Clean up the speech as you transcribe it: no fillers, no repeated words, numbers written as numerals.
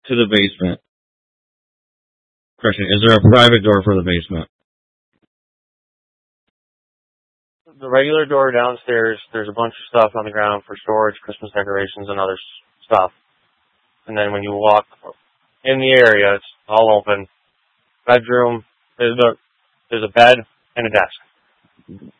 to the basement? Question: is there a private door for the basement? The regular door downstairs, there's a bunch of stuff on the ground for storage, Christmas decorations, and other stuff. And then when you walk in the area, it's all open. Bedroom, there's a bed and a desk.